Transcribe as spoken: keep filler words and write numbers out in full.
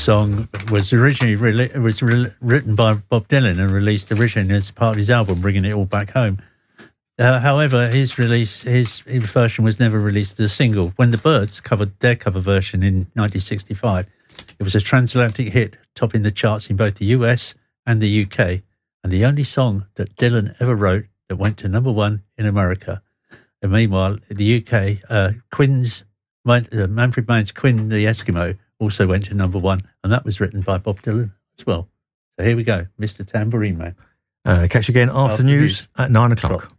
song was originally re- was re- written by Bob Dylan and released originally as part of his album, Bringing It All Back Home. Uh, however, his release, his, his version was never released as a single. When the Byrds covered their cover version in nineteen sixty-five, it was a transatlantic hit, topping the charts in both the U S and the U K, and the only song that Dylan ever wrote that went to number one in America. And meanwhile, in the U K, uh, Quinn's, uh, Manfred Mann's Quinn the Eskimo also went to number one, and that was written by Bob Dylan as well. So here we go, Mister Tambourine Man. Uh, catch you again after, after news, news at nine o'clock.